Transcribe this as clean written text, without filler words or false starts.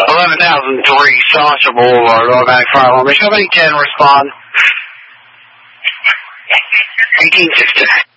11,003 Saucer Boulevard, automatic fire alarm. Show me 10, respond. 1860.